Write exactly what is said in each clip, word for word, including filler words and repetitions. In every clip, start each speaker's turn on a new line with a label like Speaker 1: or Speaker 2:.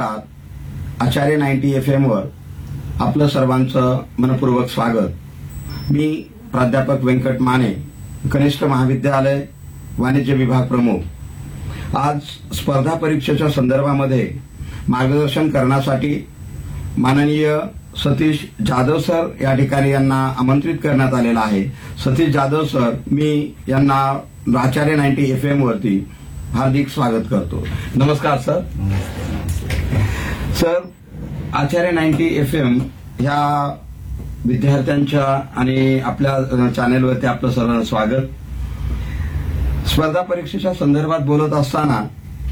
Speaker 1: नमस्कार. आचार्य ninety F M वर आपलं सर्वांचं मनपूर्वक स्वागत. मी प्राध्यापक व्यंकट माने, कनिष्ठ महाविद्यालय वाणिज्य विभाग प्रमुख. आज स्पर्धा परीक्षेच्या संदर्भामध्ये मार्गदर्शन करण्यासाठी माननीय सतीश जाधव सर या ठिकाणी यांना आमंत्रित करण्यात आलेलं आहे. सतीश जाधव सर, मी यांना आचार्य नाईन्टी एफ एम वरती हार्दिक स्वागत करतो. नमस्कार सर. सर, आचार्य नाईन्टी एफ एम ह्या विद्यार्थ्यांच्या आणि आपल्या चॅनेलवरती आपलं सर्व स्वागत. स्पर्धा परीक्षेच्या संदर्भात बोलत असताना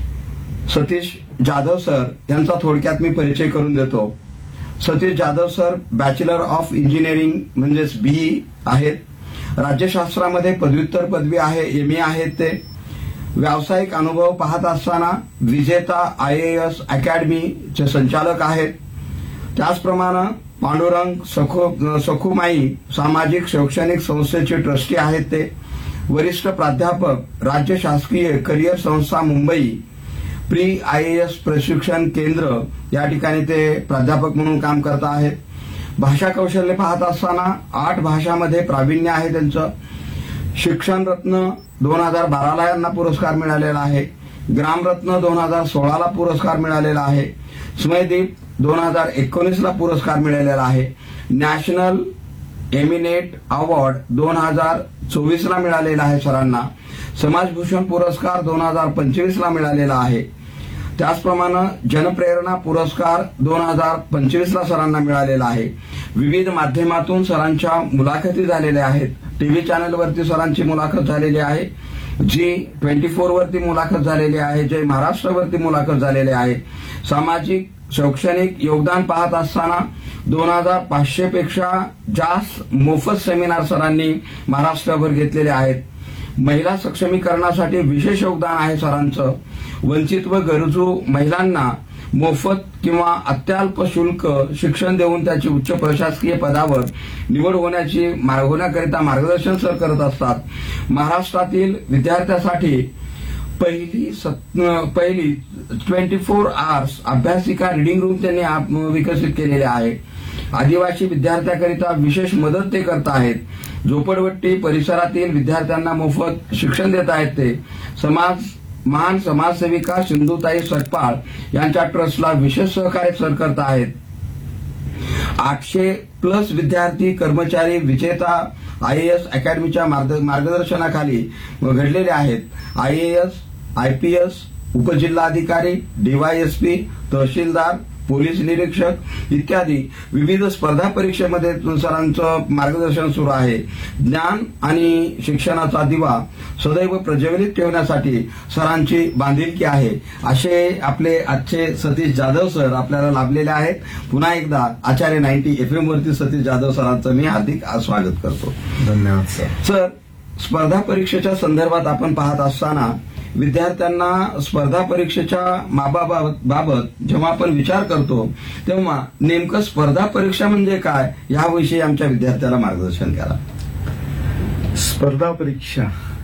Speaker 1: सतीश जाधव सर यांचा थोडक्यात मी परिचय करून देतो. Satish Jadhav sir bachelor of engineering म्हणजेच बीई आहेत. राज्यशास्त्रामध्ये पदव्युत्तर पदवी आहे, एमए आहेत ते. व्यावसायिक अनुभव पाहत असताना विजेता आयएएस अकॅडमीचे संचालक आहेत. त्याचप्रमाणे पांडुरंग सखू सखुमाई सामाजिक शैक्षणिक संस्थेचे ट्रस्टी आहेत ते. वरिष्ठ प्राध्यापक, राज्य शासकीय करिअर संस्था मुंबई प्री आयएएस प्रशिक्षण केंद्र या ठिकाणी ते प्राध्यापक म्हणून काम करत आहेत. भाषा कौशल्य पाहत असताना आठ भाषांमध्ये प्रावीण्य आहे त्यांचं. शिक्षण रत्न दोन हजार बाराला यांना पुरस्कार मिळालेला आहे. ग्रामरत्न दोन हजार सोळाला पुरस्कार मिळालेला आहे. स्मयदीप दोन हजार एकोणीसला पुरस्कार मिळालेला आहे. नॅशनल एमिनेट अवॉर्ड दोन हजार चोवीसला मिळालेला आहे सरांना. समाजभूषण पुरस्कार दोन हजार पंचवीसला मिळालेला आहे. त्याचप्रमाणे जनप्रेरणा पुरस्कार दोन हजार पंचवीसला सरांना मिळालेला आहे. विविध माध्यमातून सरांच्या मुलाखती झालेल्या आहेत. टीव्ही चॅनलवरती सरांची मुलाखत झालेली आहे. जी ट्वेंटी फोर वरती मुलाखत झालेली आहे. जय महाराष्ट्रवरती मुलाखत झालेली आहे. सामाजिक शैक्षणिक योगदान पाहत असताना दोन हजार पाचशे पेक्षा जास्त मोफत सेमिनार सरांनी महाराष्ट्रभर घेतलेले आहेत. महिला सक्षमीकरणासाठी विशेष योगदान आहे सरांचं. वंचित व गरजू महिलांना मोफत किंवा अत्यल्प शुल्क शिक्षण देऊन त्याची उच्च प्रशासकीय पदावर निवड होण्याची होण्याकरिता मार्गदर्शन सर करत असतात. महाराष्ट्रातील विद्यार्थ्यांसाठी पहिली पहिली twenty four hours अभ्यासिका reading room त्यांनी विकसित केलेले आहे. आदिवासी विद्यार्थ्यांकरिता विशेष मदत ते करत आहेत. झोपडपट्टी परिसरातील विद्यार्थ्यांना मोफत शिक्षण देत आहेत ते. समाज महान समाजसेविका सिंधुताई सटपाळ यांच्या ट्रस्टला विशेष सहकार्य सर करत आहेत. आठशे प्लस विद्यार्थी कर्मचारी विजेता आयएएस अकॅडमीच्या मार्गदर्शनाखाली घडलेले आहेत. आयएएस, आयपीएस, उपजिल्हाधिकारी, डीवायएसपी, तहसीलदार, पोलीस निरीक्षक इत्यादी विविध स्पर्धा परीक्षेमध्ये सरांचं मार्गदर्शन सुरू आहे. ज्ञान आणि शिक्षणाचा दिवा सदैव प्रज्वलित ठेवण्यासाठी सरांची बांधिलकी आहे. असे आपले आजचे सतीश जाधव सर आपल्याला लाभलेले आहेत. पुन्हा एकदा आचार्य नाईन्टी एफ एम वरती सतीश जाधव सरांचं मी हार्दिक स्वागत करतो.
Speaker 2: धन्यवाद सर.
Speaker 1: सर, स्पर्धा परीक्षेच्या संदर्भात आपण पाहत असताना विद्यार्थ्यांना स्पर्धा परीक्षेच्या बाबत जेव्हा आपण विचार करतो तेव्हा नेमकं स्पर्धा परीक्षा म्हणजे काय याविषयी आमच्या विद्यार्थ्याला मार्गदर्शन करा.
Speaker 2: स्पर्धा परीक्षा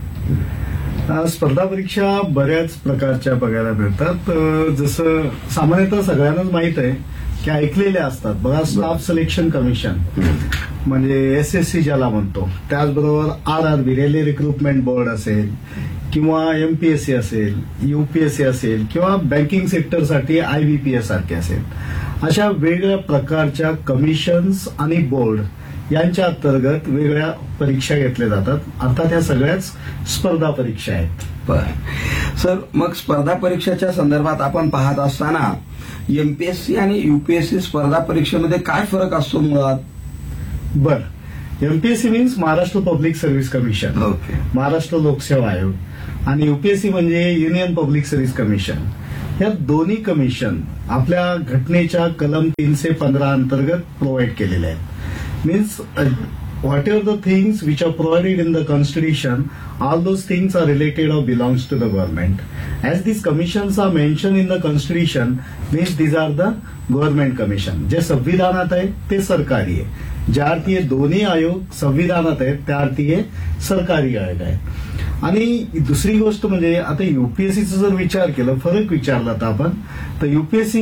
Speaker 2: स्पर्धा परीक्षा बऱ्याच प्रकारच्या बघायला मिळतात. जसं सामान्यतः सगळ्यांनाच माहित आहे की ऐकलेल्या असतात बघा. स्टाफ सिलेक्शन कमिशन म्हणजे एसएससी ज्याला म्हणतो, त्याचबरोबर R R B railway recruitment board असेल किंवा एमपीएससी असेल, यूपीएससी असेल किंवा बँकिंग सेक्टरसाठी आयबीपीएस सारखे असेल, अशा वेगवेगळ्या प्रकारच्या कमिशन्स आणि बोर्ड यांच्या अंतर्गत वेगळ्या परीक्षा घेतल्या जातात. अर्थात ह्या सगळ्याच स्पर्धा परीक्षा आहेत.
Speaker 1: बरं सर, मग स्पर्धा परीक्षेच्या संदर्भात आपण पाहत असताना एमपीएससी आणि यूपीएससी स्पर्धा परीक्षेमध्ये काय फरक असतो मुळात?
Speaker 2: बर, MPSC means Maharashtra public service commission,
Speaker 1: okay,
Speaker 2: Maharashtra लोकसेवा आयोग, आणि यूपीएससी म्हणजे युनियन पब्लिक सर्व्हिस कमिशन. या दोन्ही कमिशन आपल्या घटनेच्या कलम तीनशे पंधरा अंतर्गत प्रोव्हाइड केलेले आहेत. Means whatever the things which are provided in the constitution, all those things are related or belongs to the government. As these commissions are mentioned in the constitution, means these are the government commission. जे संविधानात आहे ते सरकारी आहे. ज्या अर्थी हे दोन्ही आयोग संविधानात आहेत त्या अर्थी हे सरकारी आयोग आहे. आणि दुसरी गोष्ट म्हणजे आता युपीएससीचा जर विचार केला, फरक विचारला तर आपण तर युपीएससी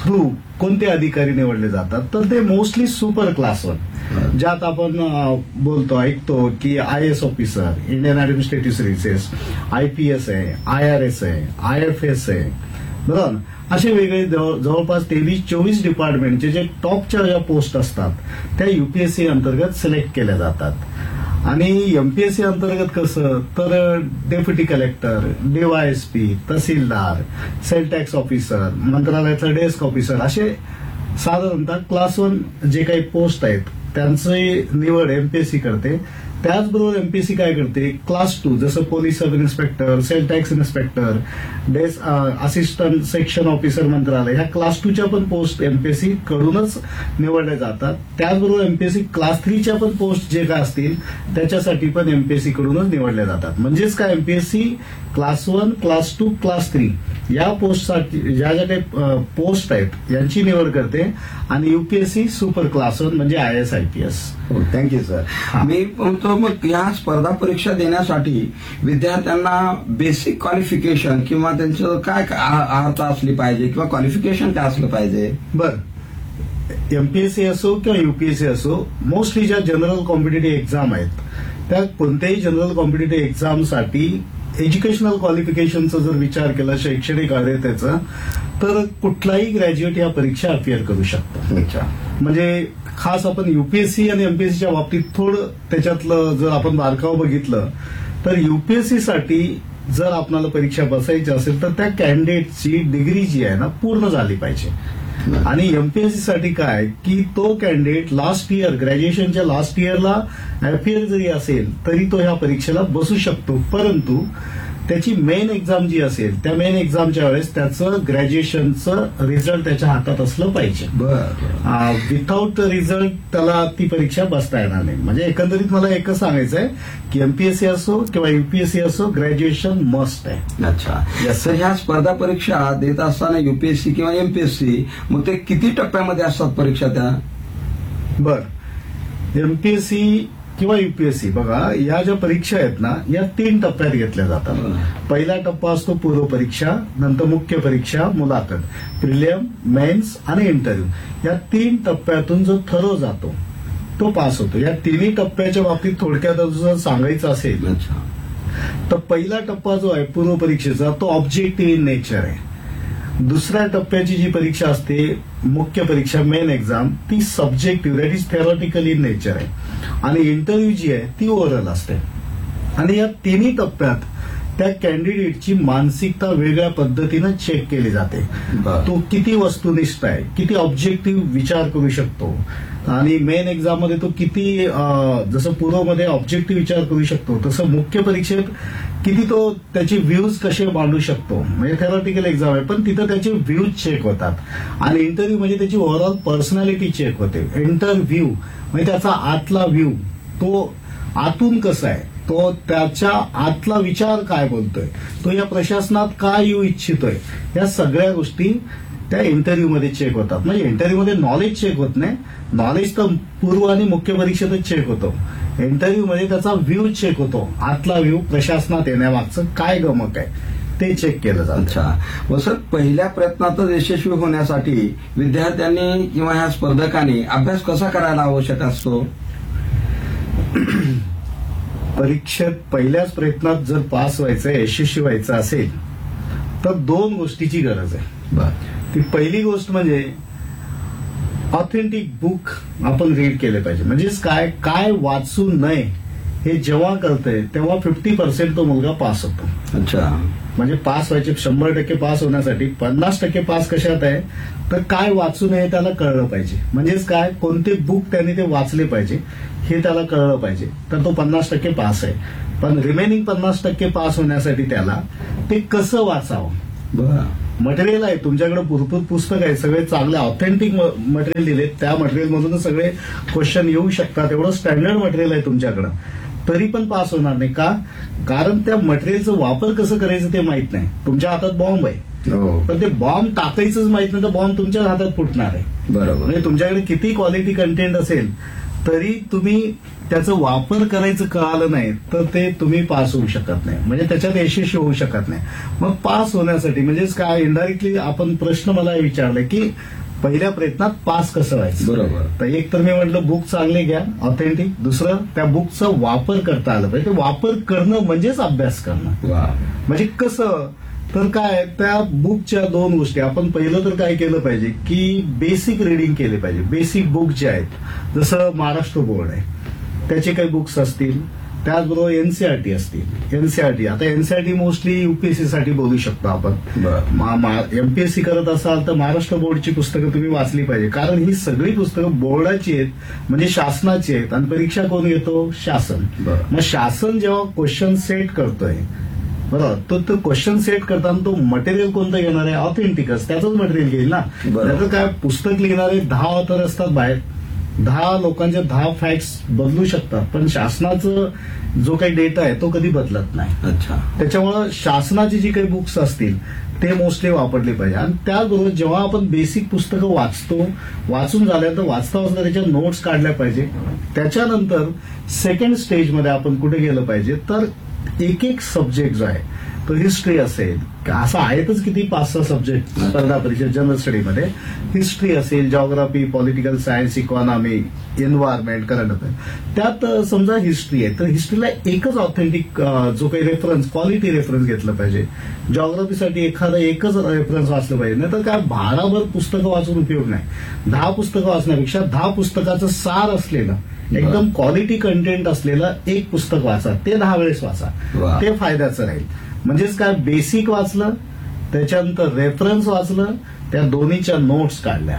Speaker 2: थ्रू कोणते अधिकारी निवडले जातात, तर ते मोस्टली सुपर क्लास वन, ज्यात आपण अ, बोलतो ऐकतो की I S officer, Indian administrative services, IPS आहे, आय आर एस आहे, आय एफ एस आहे, बरोबर. असे वेगळे जवळ- जवळपास तेवीस चोवीस डिपार्टमेंटचे जे टॉपच्या ज्या पोस्ट असतात त्या युपीएससी अंतर्गत सिलेक्ट केल्या जातात. आणि एमपीएससी अंतर्गत कसं, तर डेप्युटी कलेक्टर, डीवायएसपी, तहसीलदार, sale tax officer, मंत्रालयातला desk officer, असे साधारणतः क्लास वन जे काही पोस्ट आहेत त्यांची निवड एमपीएससी करते. त्याचबरोबर एमपीएससी काय करते, क्लास टू जसं police sub inspector, sale tax inspector, desk assistant section officer मंत्रालय, ह्या क्लास टूच्या पण पोस्ट एमपीएससी कडूनच निवडल्या जातात. त्याचबरोबर एमपीएससी क्लास थ्रीच्या पण पोस्ट जे काय असतील त्याच्यासाठी पण एमपीएससी कडूनच निवडल्या जातात. म्हणजेच काय, MPSC class one, class to, class three या पोस्टसाठी ज्या ज्या काही पोस्ट आहेत यांची निवड करते. आणि युपीएससी सुपर क्लास वन म्हणजे I S I P S.
Speaker 1: Thank you sir. मी म्हणतो मग या स्पर्धा परीक्षा देण्यासाठी विद्यार्थ्यांना बेसिक क्वालिफिकेशन किंवा त्यांचं काय अर्हता असली पाहिजे किंवा क्वालिफिकेशन काय असलं पाहिजे?
Speaker 2: बर, एमपीएससी असो किंवा युपीएससी असो, मोस्टली ज्या जनरल कॉम्पिटेटिव्ह एक्झाम आहेत त्या कोणत्याही जनरल कॉम्पिटेटिव्ह एक्झामसाठी एज्युकेशनल क्वालिफिकेशनचा जर विचार केला, शैक्षणिक अर्हतेचा, तर कुठलाही ग्रॅज्युएट या परीक्षा अपियर करू शकतो.
Speaker 1: अच्छा.
Speaker 2: म्हणजे खास आपण युपीएससी आणि एमपीएससीच्या बाबतीत थोडं त्याच्यातलं जर आपण बारकाव बघितलं तर युपीएससीसाठी जर आपल्याला परीक्षा बसायची असेल तर त्या कॅन्डिडेटची डिग्री जी आहे ना पूर्ण झाली पाहिजे. आणि एमपीएससीसाठी काय की तो कॅन्डिडेट लास्ट इयर, ग्रॅज्युएशनच्या लास्ट इयरला अपियर जरी असेल तरी तो ह्या परीक्षेला बसू शकतो. परंतु त्याची मेन एक्झाम जी असेल त्या मेन एक्झामच्या वेळेस त्याचं ग्रॅज्युएशनचं रिझल्ट त्याच्या हातात असलं पाहिजे.
Speaker 1: बरं.
Speaker 2: विथाऊट रिझल्ट त्याला ती परीक्षा बसता येणार नाही. म्हणजे एकंदरीत मला एकच सांगायचं आहे की एमपीएससी असो किंवा युपीएससी असो, ग्रॅज्युएशन मस्ट आहे.
Speaker 1: अच्छा. तर ह्या स्पर्धा परीक्षा देत असताना युपीएससी किंवा एमपीएससी मग ते किती टप्प्यामध्ये असतात परीक्षा त्या?
Speaker 2: बर, एमपीएससी किंवा युपीएससी बघा, या ज्या परीक्षा आहेत ना या तीन टप्प्यात घेतल्या जातात. पहिला टप्पा असतो पूर्व परीक्षा, नंतर मुख्य परीक्षा, मुलाखत, प्रिलियम, मेन्स आणि इंटरव्ह्यू. या तीन टप्प्यातून जो थरो जातो तो पास होतो. या तिन्ही टप्प्याच्या बाबतीत थोडक्यात जर सांगायचं असेल तर पहिला टप्पा जो आहे पूर्व परीक्षेचा तो ऑब्जेक्टिव्ह इन नेचर आहे. दुसऱ्या टप्प्याची जी परीक्षा असते मुख्य परीक्षा, मेन एक्झाम, ती subjective that is theoretical in nature आहे. आणि इंटरव्ह्यू जी आहे ती ओरल असते. आणि या तिन्ही टप्प्यात त्या कॅन्डिडेटची मानसिकता वेगळ्या पद्धतीनं चेक केली जाते. तो किती वस्तुनिष्ठ आहे, किती ऑब्जेक्टिव्ह विचार करू शकतो. आणि मेन एक्झाम मध्ये तो किती जसं पूर्वमध्ये ऑब्जेक्टिव्ह विचार करू शकतो तसं मुख्य परीक्षेत किती तो त्याचे व्ह्यूज कसे मांडू शकतो. म्हणजे थेरॉटिकल एक्झाम आहे पण तिथं त्याचे व्ह्यूज चेक होतात. आणि इंटरव्ह्यू म्हणजे त्याची ओव्हरऑल पर्सनॅलिटी चेक होते. इंटरव्ह्यू म्हणजे त्याचा आतला व्ह्यू, तो आतून कसा आहे, तो त्याच्या आतला विचार काय बोलतोय, तो या प्रशासनात काय येऊ इच्छितोय, या सगळ्या गोष्टी त्या इंटरव्ह्यूमध्ये चेक होतात. म्हणजे इंटरव्ह्यूमध्ये नॉलेज चेक होत नाही, नॉलेज तर पूर्व आणि मुख्य परीक्षेतच चेक होतो. इंटरव्ह्यूमध्ये त्याचा व्ह्यू चेक होतो, आतला व्ह्यू, प्रशासनात येण्यामागचं काय गमक आहे ते चेक केलं जातं.
Speaker 1: अच्छा. व सर, पहिल्या प्रयत्नातच यशस्वी होण्यासाठी विद्यार्थ्यांनी किंवा ह्या स्पर्धकांनी अभ्यास कसा करायला आवश्यक असतो?
Speaker 2: परीक्षेत पहिल्याच प्रयत्नात जर पास व्हायचं, यशस्वी व्हायचं असेल तर दोन गोष्टीची गरज आहे. ती पहिली गोष्ट म्हणजे ऑथेंटिक बुक आपण रीड केले पाहिजे. म्हणजेच काय काय वाचू नये हे जेव्हा कळतंय तेव्हा फिफ्टी पर्सेंट तो मुलगा पास होतो.
Speaker 1: अच्छा.
Speaker 2: म्हणजे पास व्हायचे, शंभर टक्के पास होण्यासाठी पन्नास टक्के पास कशात आहे तर काय वाचू नये त्याला कळलं पाहिजे. म्हणजेच काय, कोणते बुक त्यांनी ते वाचले पाहिजे हे त्याला कळलं पाहिजे तर तो पन्नास टक्के पास आहे. पण रिमेनिंग पन्नास टक्के पास होण्यासाठी त्याला ते कसं वाचावं.
Speaker 1: बरं.
Speaker 2: मटेरियल आहे तुमच्याकडे, भरपूर पुस्तक आहे, सगळे चांगले ऑथेंटिक मटेरियल दिले, त्या मटेरियलमधून सगळे क्वेश्चन येऊ शकतात, एवढं स्टँडर्ड मटेरियल आहे तुमच्याकडे, तरी पण पास होणार नाही. का? कारण त्या मटेरियलचा वापर कसं करायचं ते माहित नाही. तुमच्या हातात बॉम्ब आहे पण ते बॉम्ब टाकायचंच माहित नाही तर बॉम्ब तुमच्या हातात फुटणार आहे.
Speaker 1: बरोबर.
Speaker 2: म्हणजे तुमच्याकडे किती क्वालिटी कंटेंट असेल तरी तुम्ही त्याचा वापर करायचं कळालं नाही तर ते तुम्ही पास होऊ शकत नाही, म्हणजे त्याच्यात यशस्वी होऊ शकत नाही. मग पास होण्यासाठी म्हणजेच काय, इनडायरेक्टली आपण प्रश्न मला विचारला की पहिल्या प्रयत्नात पास कसं व्हायचं.
Speaker 1: बरोबर.
Speaker 2: तर एक तर मी म्हटलं बुक चांगले घ्या, ऑथेंटिक. दुसरं त्या बुकचा वापर करता आलं पाहिजे. ते वापर करणं म्हणजेच अभ्यास करणं.
Speaker 1: वा.
Speaker 2: म्हणजे कसं, तर काय, त्या बुकच्या दोन गोष्टी. आपण पहिलं तर काय केलं पाहिजे की बेसिक रिडिंग केले पाहिजे. बेसिक बुक जे आहेत, जसं महाराष्ट्र बोर्ड आहे त्याचे काही बुक्स असतील, त्याचबरोबर एनसीआरटी असतील. एनसीआरटी आता एनसीआरटी मोस्टली युपीएससी साठी बोलू शकतो आपण. एमपीएससी करत असाल तर महाराष्ट्र बोर्डची पुस्तकं तुम्ही वाचली पाहिजे, कारण ही सगळी पुस्तकं बोर्डाची आहेत, म्हणजे शासनाची आहेत. आणि परीक्षा कोण घेतो? शासन. मग शासन जेव्हा क्वेश्चन सेट करतोय, बरोबर, तो तो क्वेश्चन सेट करताना तो मटेरियल कोणतं घेणार आहे? ऑथेंटिकच, त्याचंच मटेरियल घेईल ना. त्याचं काय, पुस्तक लिहिणारे दहा ऑथर असतात बाहेर, दहा लोकांचे दहा फॅक्ट्स बदलू शकतात, पण शासनाचं जो काही डेटा आहे तो कधी बदलत नाही.
Speaker 1: अच्छा.
Speaker 2: त्याच्यामुळं शासनाची जी काही बुक्स असतील ते मोस्टली वापरले पाहिजे. आणि त्याचबरोबर जेव्हा आपण बेसिक पुस्तकं वाचतो, वाचून झाल्यानंतर वाचता वाचता त्याच्या नोट्स काढल्या पाहिजे. त्याच्यानंतर सेकंड स्टेजमध्ये आपण कुठे गेलं पाहिजे, तर एक एक सब्जेक्ट जो आहे तो हिस्ट्री असेल, असं आहेतच किती पाच सहा सब्जेक्ट स्पर्धा परीक्षा जनरल स्टडीमध्ये. हिस्ट्री असेल, geography, political science, economy, environment, current affair. त्यात समजा हिस्ट्री आहे तर हिस्ट्रीला एकच ऑथेंटिक जो काही रेफरन्स, क्वालिटी रेफरन्स घेतलं पाहिजे. जॉग्राफीसाठी एखादं एकच रेफरन्स वाचलं पाहिजे, नाही तर काय भाराभर पुस्तकं वाचून उपयोग नाही. दहा पुस्तकं वाचण्यापेक्षा दहा पुस्तकाचं सार असलेलं, एकदम क्वालिटी कंटेंट असलेलं एक पुस्तक वाचा, ते दहा वेळेस वाचा, ते फायद्याचं राहील. म्हणजेच काय, बेसिक वाचलं, त्याच्यानंतर रेफरन्स वाचलं, त्या दोन्हीच्या नोट्स काढल्या.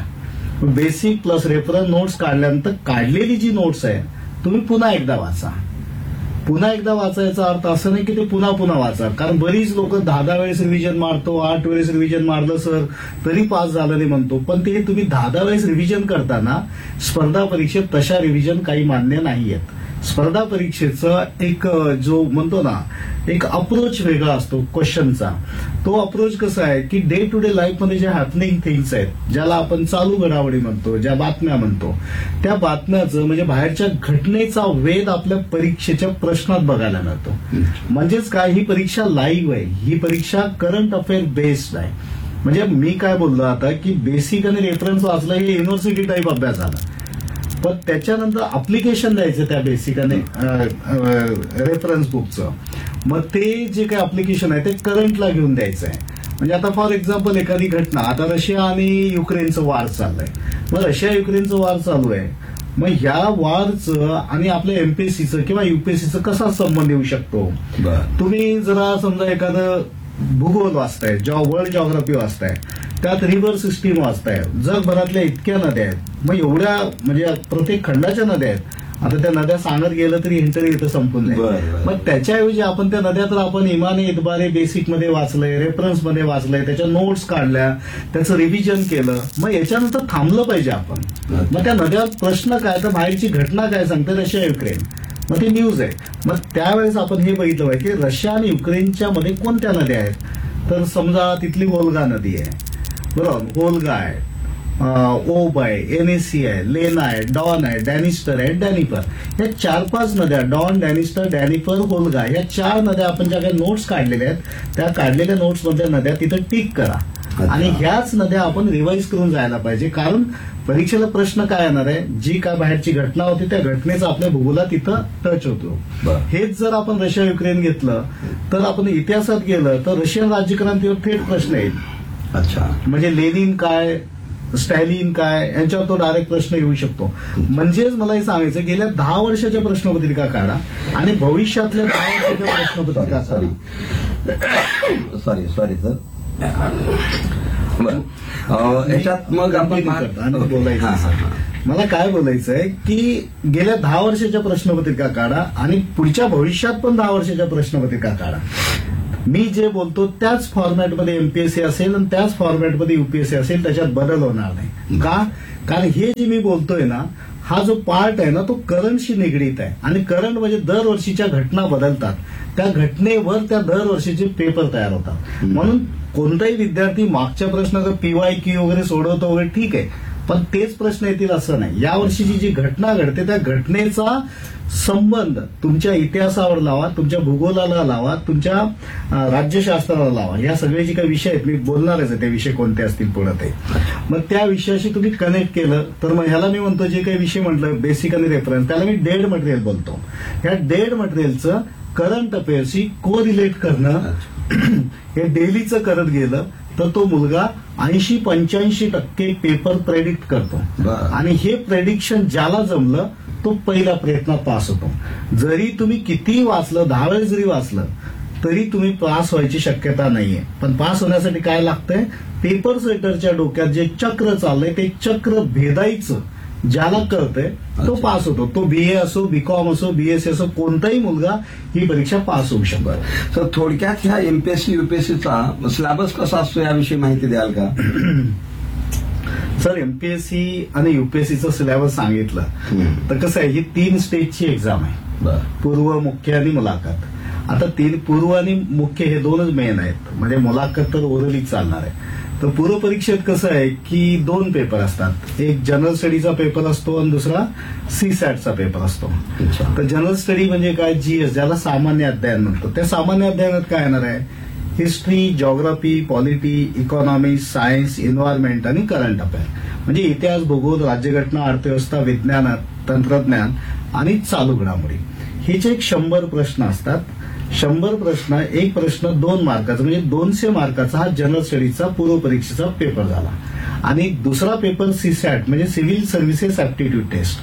Speaker 2: बेसिक प्लस रेफरन्स नोट्स काढल्यानंतर काढलेली जी नोट्स आहे तुम्ही पुन्हा एकदा वाचा. पुन्हा एकदा वाचायचा अर्थ असं नाही की ते पुन्हा पुन्हा वाचा, कारण बरीच लोक दहा दहा वेळेस रिव्हिजन मारतो, आठ वेळेस रिव्हिजन मारलं सर तरी पास झालं नाही म्हणतो. पण ते तुम्ही दहा दहा वेळेस रिव्हिजन करताना स्पर्धा परीक्षेत तशा रिव्हिजन काही मान्य नाहीयेत. स्पर्धा परीक्षेचं एक जो म्हणतो ना, एक अप्रोच वेगळा असतो क्वेश्चनचा. तो अप्रोच कसा आहे की डे टू डे लाईफमध्ये जे हॅपनिंग थिंग्स आहेत, ज्याला आपण चालू घडामोडी म्हणतो, ज्या बातम्या म्हणतो, त्या बातम्याचं म्हणजे बाहेरच्या घटनेचा वेध आपल्या परीक्षेच्या प्रश्नात बघायला मिळतो. म्हणजेच काय, ही परीक्षा लाईव्ह आहे, ही परीक्षा करंट अफेअर बेस्ड आहे. म्हणजे मी काय बोललो आता की बेसिक आणि रेफरन्स वाचलं हे युनिव्हर्सिटी टाईप अभ्यास झाला, पण त्याच्यानंतर अप्लिकेशन द्यायचं त्या बेसिक आणि रेफरन्स बुकचं. मग ते जे काही अप्लिकेशन आहे ते करंटला घेऊन द्यायचं आहे. म्हणजे आता फॉर एक्झाम्पल एखादी घटना, आता रशिया आणि युक्रेनचं वार चाललंय, मग रशिया युक्रेनचं वार चालू आहे, मग ह्या वारचं आणि आपल्या एमपीएससीचं किंवा युपीएससीचं कसा संबंध येऊ शकतो. तुम्ही जरा समजा एखादं भूगोल वाचताय, वर्ल्ड जॉग्राफी वाचताय, त्यात रिव्हर सिस्टीम वाचताय, जगभरातल्या इतक्या नद्या आहेत, मग एवढ्या म्हणजे प्रत्येक खंडाच्या नद्या आहेत. आता त्या नद्या सांगत गेलं तरी इंटरव्ह्यू इथं संपून जाईल. मग त्याच्याऐवजी आपण त्या नद्या तर आपण इमाने इतबारे बेसिक मध्ये वाचलंय, रेफरन्स मध्ये वाचलंय, त्याच्या नोट्स काढल्या, त्याचं रिव्हिजन केलं, मग याच्यानंतर थांबलं पाहिजे आपण. मग त्या नद्या प्रश्न काय, तर बाहेरची घटना काय सांगते, रशिया युक्रेन, मग ती न्यूज आहे. मग त्यावेळेस आपण हे बघितलं पाहिजे की रशिया आणि युक्रेनच्या मध्ये कोणत्या नद्या आहेत. तर समजा तिथली वोल्गा नदी आहे, बरोबर, वोल्गा आहे, ओब आहे, एनएसी आहे, लेना आहे, डॉन आहे, डॅनिस्टर आहे, डॅनिपर. या चार पाच नद्या, डॉन, डॅनिस्टर, डॅनिपर, वोल्गा, या चार नद्या आपण ज्या काही नोट्स काढलेल्या आहेत त्या काढलेल्या नोट्स मधल्या नद्या तिथं टिक करा. आणि ह्याच नद्या आपण रिवाईज करून जायला पाहिजे, कारण परीक्षेला प्रश्न काय येणार आहे, जी काय बाहेरची घटना होती त्या घटनेचा आपल्या भूगोलात तिथं टच होतो. हेच जर आपण रशिया युक्रेन घेतलं तर आपण इतिहासात गेलं तर रशियन राज्यक्रांतीवर थेट प्रश्न येईल.
Speaker 1: अच्छा.
Speaker 2: म्हणजे लेनिन काय, स्टॅलिन काय, यांच्यावर तो डायरेक्ट प्रश्न येऊ शकतो. म्हणजेच मला हे सांगायचं, गेल्या दहा वर्षाच्या प्रश्नपत्रिका काढा आणि भविष्यातल्या दहा वर्षाच्या प्रश्नपत्रिका
Speaker 1: सॉरी सॉरी सर याच्यात मग आपण
Speaker 2: बोलायचं, मला काय बोलायचंय की गेल्या दहा वर्षाच्या प्रश्नपत्रिका काढा आणि पुढच्या भविष्यात पण दहा वर्षाच्या प्रश्नपत्रिका काढा. मी जे बोलतो त्याच फॉर्मॅटमध्ये एमपीएससी असेल आणि त्याच फॉर्मॅटमध्ये युपीएससी असेल, त्याच्यात बदल होणार नाही. का? कारण हे जे मी बोलतोय ना, हा जो पार्ट आहे ना तो करंटशी निगडीत आहे. आणि करंट म्हणजे दरवर्षीच्या घटना बदलतात, त्या घटनेवर त्या दरवर्षीचे पेपर तयार होतात. म्हणून कोणताही विद्यार्थी मागच्या प्रश्नाचं पीवाय क्यू वगैरे सोडवतो वगैरे ठीक आहे, पण तेच प्रश्न येतील असं नाही. यावर्षीची जी घटना घडते त्या घटनेचा संबंध तुमच्या इतिहासावर लावा, तुमच्या भूगोलाला लावा, तुमच्या अं, राज्यशास्त्राला लावा. या सगळे जे काही विषय आहेत मी बोलणारच आहे, ते विषय कोणते असतील पुढे ते. मग त्या विषयाशी तुम्ही कनेक्ट केलं तर मग ह्याला मी म्हणतो जे काही विषय म्हटलं बेसिक आणि रेफरन्स, त्याला मी डेड मटेरियल बोलतो. ह्या डेड मटेरियलचं करंट अफेअर्सशी को रिलेट करणं हे डेलीचं करत गेलं तर तो मुलगा ऐंशी पंच्याऐंशी टक्के पेपर प्रेडिक्ट करतो. आणि हे प्रेडिक्शन ज्याला जमलं तो पहिला प्रयत्न पास होतो. जरी तुम्ही कितीही वाचलं, दहा वेळेस जरी वाचलं तरी तुम्ही पास व्हायची शक्यता नाहीये. पण पास होण्यासाठी काय लागतंय? पेपर सेटरच्या डोक्यात जे चक्र चाललंय ते चक्र भेदायचं ज्याला कळतंय तो पास होतो. तो बीए असो, बीकॉम असो, बीएससी असो, कोणताही मुलगा ही परीक्षा पास होऊ शकतो.
Speaker 1: तर थोडक्यात ह्या एमपीएससी युपीएससीचा सिलेबस कसा असतो याविषयी माहिती द्याल का?
Speaker 2: सर, एमपीएससी आणि युपीएससीचं सिलेबस सांगितलं तर कसं आहे, ही तीन स्टेजची एक्झाम आहे, पूर्व, मुख्य आणि मुलाखत. आता तीन पूर्व आणि मुख्य हे दोनच मेन आहेत, म्हणजे मुलाखत तर ओरलीच चालणार आहे. तर पूर्व परीक्षेत कसं आहे की दोन पेपर असतात, एक जनरल स्टडीचा पेपर असतो आणि दुसरा सी सॅटचा पेपर असतो. तर जनरल स्टडी म्हणजे काय? जीएस, ज्याला सामान्य अध्ययन म्हणतो. त्या सामान्य अध्ययनात काय येणार आहे? History, geography, polity, economy, science, environment आणि करंट अफेअर, म्हणजे इतिहास, भूगोल, राज्यघटना, अर्थव्यवस्था, विज्ञान, तंत्रज्ञान आणि चालू घडामोडी. हे जे एक शंभर प्रश्न असतात. शंभर प्रश्न, एक प्रश्न दोन मार्काचा, म्हणजे दोनशे मार्काचा हा जनरल स्टडीचा पूर्व परीक्षेचा पेपर झाला. आणि दुसरा पेपर सीसॅट म्हणजे सिव्हिल सर्व्हिसेस ऍप्टिट्यूड टेस्ट,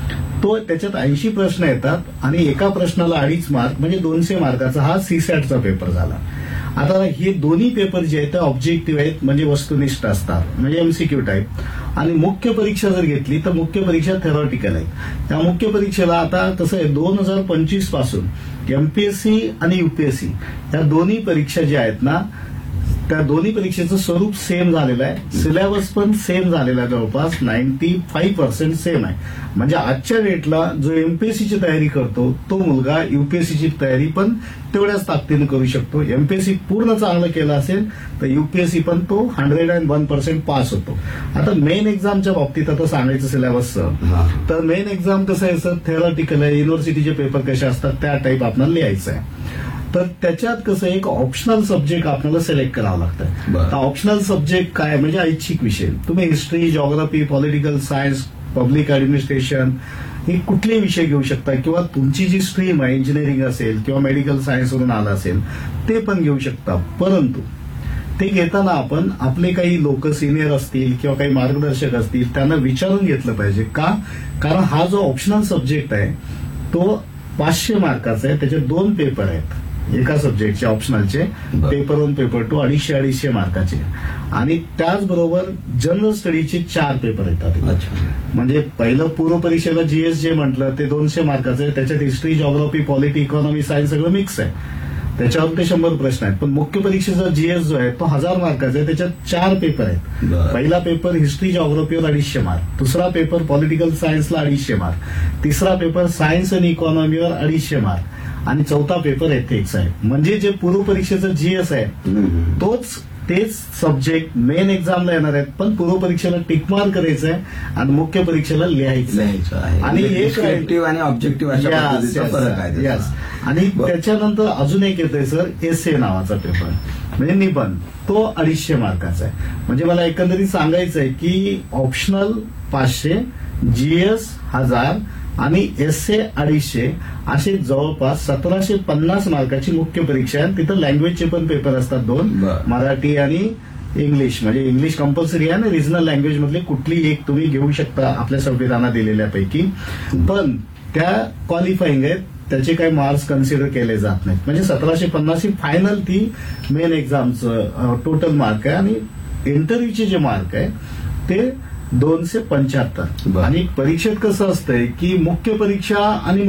Speaker 2: तो त्याच्यात ऐंशी प्रश्न येतात आणि एका प्रश्नाला अडीच मार्क, म्हणजे दोनशे मार्काचा हा सीसॅटचा पेपर झाला. आता हे दोन्ही पेपर जे आहेत ते ऑब्जेक्टिव्ह आहेत, म्हणजे वस्तुनिष्ठ असतात, म्हणजे एमसीक्यू टाईप. आणि मुख्य परीक्षा जर घेतली तर मुख्य परीक्षा थेरॉटिकल आहे. त्या मुख्य परीक्षेला आता कसं आहे, दोन हजार पंचवीस पासून एमपीएससी आणि युपीएससी या दोन्ही परीक्षा ज्या आहेत ना, त्या दोन्ही परीक्षेचं स्वरूप सेम झालेलं आहे, सिलेबस पण सेम झालेला आहे, जवळपास नाईन्टी फाईव्ह पर्सेंट सेम आहे. म्हणजे आजच्या डेटला जो एमपीएससीची तयारी करतो तो मुलगा युपीएससीची तयारी पण तेवढ्याच ताकदीनं करू शकतो. एमपीएससी पूर्ण चांगलं केलं असेल तर युपीएससी पण तो hundred and one percent pass होतो. आता मेन एक्झामच्या बाबतीत आता सांगायचं सिलेबसचं, तर मेन एक्झाम कसं आहे सर, थेरॉटिकल आहे, युनिव्हर्सिटीचे पेपर कसे असतात त्या टाईप आपल्याला लिहायचं आहे. तर त्याच्यात कसं एक ऑप्शनल सब्जेक्ट आपल्याला सिलेक्ट करावं लागतं. तर ऑप्शनल सब्जेक्ट काय म्हणजे ऐच्छिक विषय. तुम्ही history, geography, political science, public administration हे कुठलेही विषय घेऊ शकता, किंवा तुमची जी स्ट्रीम आहे इंजिनिअरिंग असेल किंवा मेडिकल सायन्सवरून आला असेल ते पण घेऊ शकता. परंतु ते घेताना आपण आपले काही लोक सिनियर असतील किंवा काही मार्गदर्शक असतील त्यांना विचारून घेतलं पाहिजे. का? कारण हा जो ऑप्शनल सब्जेक्ट आहे तो पाचशे मार्काचा आहे, त्याचे दोन पेपर आहेत एका सब्जेक्टचे ऑप्शनलचे, पेपर वन पेपर टू अडीचशे अडीचशे मार्काचे. आणि त्याचबरोबर जनरल स्टडीचे चार पेपर येतात. म्हणजे पहिलं पूर्व परीक्षेला जीएस जे म्हटलं ते दोनशे मार्काचं आहे, त्याच्यात history, geography, polity, economy, science सगळं मिक्स आहे, त्याच्यावर ते शंभर प्रश्न आहेत. पण मुख्य परीक्षेचा जीएस जो आहे तो हजार मार्काचा आहे, त्याच्यात चार पेपर आहेत. पहिला पेपर हिस्ट्री जॉग्राफीवर अडीचशे मार्क, दुसरा पेपर पॉलिटिकल सायन्सला अडीचशे मार्क, तिसरा पेपर सायन्स आणि इकॉनॉमीवर अडीचशे मार्क आणि चौथा पेपर एथिक्स आहे. म्हणजे जे पूर्व परीक्षेचा जीएस आहे तोच तेच सब्जेक्ट मेन एक्झामला येणार आहेत, पण पूर्व परीक्षेला टिकमार्क करायचं आहे आणि मुख्य परीक्षेला लिहायचं आहे. आणि एक
Speaker 1: आणि ऑब्जेक्टिव्ह अशा पद्धतीचा फरक आहे.
Speaker 2: यस. आणि त्याच्यानंतर अजून एक येतोय सर एसे नावाचा पेपर, म्हणजे निबंध, तो अडीचशे मार्काचा आहे. म्हणजे मला एकंदरीत सांगायचं आहे की ऑप्शनल पाचशे, जीएस हजार आणि एसए अडीचशे असे जवळपास सतराशे पन्नास मार्काची मुख्य परीक्षा आहे. तिथं लँग्वेजचे पण पेपर असतात दोन, मराठी आणि इंग्लिश. म्हणजे इंग्लिश कंपल्सरी आहे आणि रिजनल लँग्वेज मधले कुठली एक तुम्ही घेऊ शकता आपल्या संविधानात दिलेल्यापैकी. पण त्या क्वालिफाईंग आहेत, त्याचे काही मार्क्स कन्सिडर केले जात नाहीत. म्हणजे सतराशे पन्नास ही फायनल ती मेन एक्झामचं टोटल मार्क आहे. आणि इंटरव्ह्यूचे जे मार्क आहे ते दोनशे पंच्याहत्तर. आणि परीक्षेत कसं असतंय की मुख्य परीक्षा आणि